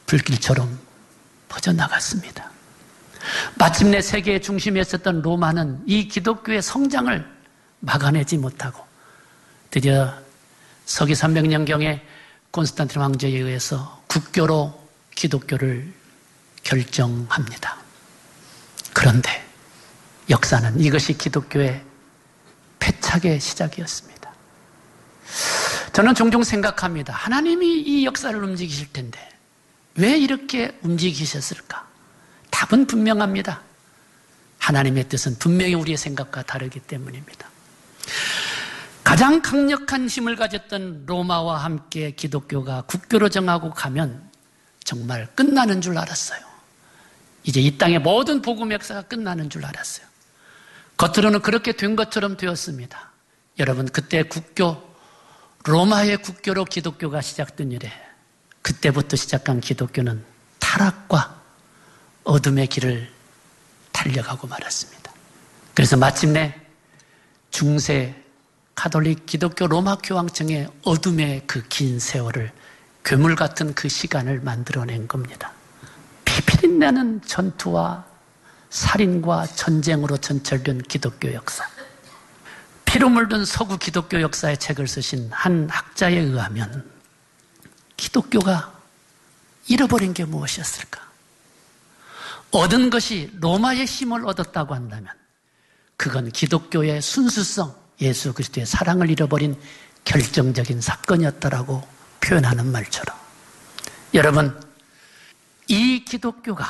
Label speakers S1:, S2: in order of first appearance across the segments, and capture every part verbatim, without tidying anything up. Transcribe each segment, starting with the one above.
S1: 불길처럼 퍼져나갔습니다. 마침내 세계의 중심에 있었던 로마는 이 기독교의 성장을 막아내지 못하고 드디어 서기 삼백 년경에 콘스탄틴 황제에 의해서 국교로 기독교를 결정합니다. 그런데 역사는 이것이 기독교의 패착의 시작이었습니다. 저는 종종 생각합니다. 하나님이 이 역사를 움직이실 텐데 왜 이렇게 움직이셨을까? 답은 분명합니다. 하나님의 뜻은 분명히 우리의 생각과 다르기 때문입니다. 가장 강력한 힘을 가졌던 로마와 함께 기독교가 국교로 정하고 가면 정말 끝나는 줄 알았어요. 이제 이 땅의 모든 복음 역사가 끝나는 줄 알았어요. 겉으로는 그렇게 된 것처럼 되었습니다. 여러분, 그때 국교, 로마의 국교로 기독교가 시작된 이래 그때부터 시작한 기독교는 타락과 어둠의 길을 달려가고 말았습니다. 그래서 마침내 중세 가톨릭 기독교 로마 교황청의 어둠의 그 긴 세월을 괴물 같은 그 시간을 만들어낸 겁니다. 피피린내는 전투와 살인과 전쟁으로 전철된 기독교 역사. 피로 물든 서구 기독교 역사의 책을 쓰신 한 학자에 의하면 기독교가 잃어버린 게 무엇이었을까? 얻은 것이 로마의 힘을 얻었다고 한다면 그건 기독교의 순수성, 예수 그리스도의 사랑을 잃어버린 결정적인 사건이었다라고 표현하는 말처럼 여러분, 이 기독교가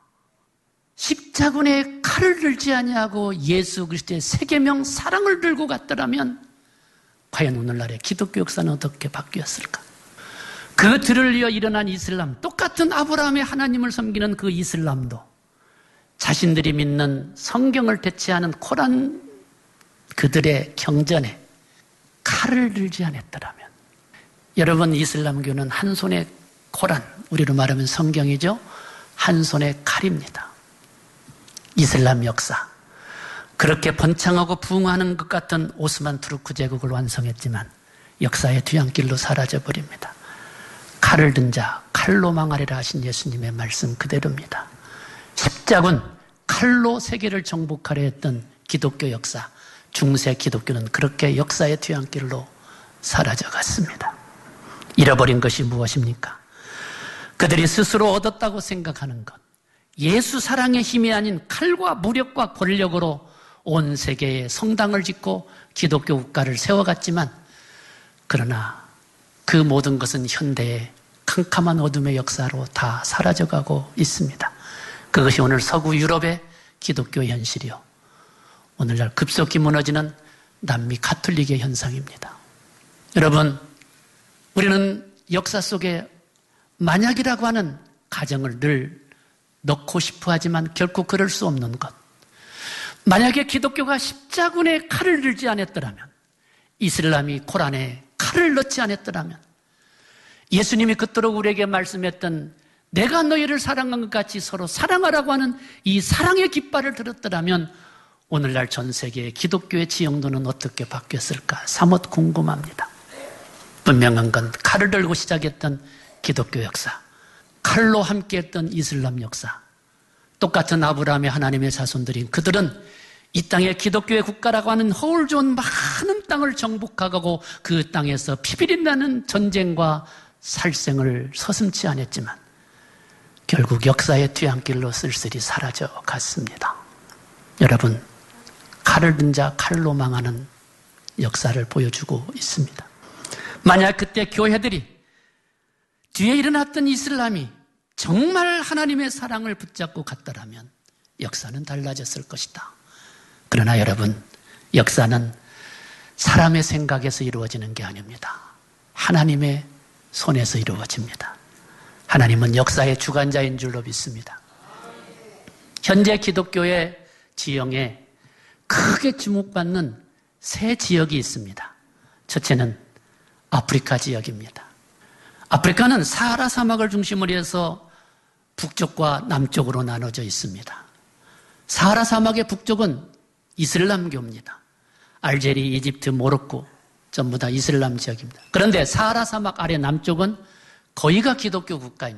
S1: 십자군의 칼을 들지 아니하고 예수 그리스도의 세계명 사랑을 들고 갔더라면 과연 오늘날의 기독교 역사는 어떻게 바뀌었을까? 그 들을 이어 일어난 이슬람, 똑같은 아브라함의 하나님을 섬기는 그 이슬람도 자신들이 믿는 성경을 대체하는 코란 그들의 경전에 칼을 들지 않았더라면 여러분, 이슬람교는 한 손에 코란, 우리로 말하면 성경이죠. 한 손에 칼입니다. 이슬람 역사, 그렇게 번창하고 부흥하는 것 같은 오스만 투르크 제국을 완성했지만 역사의 뒤안길로 사라져버립니다. 칼을 든 자 칼로 망하리라 하신 예수님의 말씀 그대로입니다. 십자군, 칼로 세계를 정복하려 했던 기독교 역사, 중세 기독교는 그렇게 역사의 뒤안길로 사라져갔습니다. 잃어버린 것이 무엇입니까? 그들이 스스로 얻었다고 생각하는 것, 예수 사랑의 힘이 아닌 칼과 무력과 권력으로 온 세계에 성당을 짓고 기독교 국가를 세워갔지만 그러나 그 모든 것은 현대의 캄캄한 어둠의 역사로 다 사라져가고 있습니다. 그것이 오늘 서구 유럽의 기독교 현실이요, 오늘날 급속히 무너지는 남미 가톨릭의 현상입니다. 여러분, 우리는 역사 속에 만약이라고 하는 가정을 늘 넣고 싶어 하지만 결코 그럴 수 없는 것. 만약에 기독교가 십자군에 칼을 들지 않았더라면, 이슬람이 코란에 칼을 넣지 않았더라면, 예수님이 그토록 우리에게 말씀했던 내가 너희를 사랑한 것 같이 서로 사랑하라고 하는 이 사랑의 깃발을 들었더라면 오늘날 전 세계의 기독교의 지형도는 어떻게 바뀌었을까 사뭇 궁금합니다. 분명한 건 칼을 들고 시작했던 기독교 역사, 칼로 함께했던 이슬람 역사, 똑같은 아브라함의 하나님의 자손들인 그들은 이 땅에 기독교의 국가라고 하는 허울 좋은 많은 땅을 정복하고 그 땅에서 피비린나는 전쟁과 살생을 서슴지 않았지만 결국 역사의 뒤안길로 쓸쓸히 사라져 갔습니다. 여러분, 칼을 든 자 칼로 망하는 역사를 보여주고 있습니다. 만약 그때 교회들이 뒤에 일어났던 이슬람이 정말 하나님의 사랑을 붙잡고 갔더라면 역사는 달라졌을 것이다. 그러나 여러분, 역사는 사람의 생각에서 이루어지는 게 아닙니다. 하나님의 손에서 이루어집니다. 하나님은 역사의 주관자인 줄로 믿습니다. 현재 기독교의 지형에 크게 주목받는 세 지역이 있습니다. 첫째는 아프리카 지역입니다. 아프리카는 사하라 사막을 중심으로 해서 북쪽과 남쪽으로 나눠져 있습니다. 사하라 사막의 북쪽은 이슬람교입니다. 알제리, 이집트, 모로코 전부 다 이슬람 지역입니다. 그런데 사하라 사막 아래 남쪽은 거의가 기독교 국가입니다.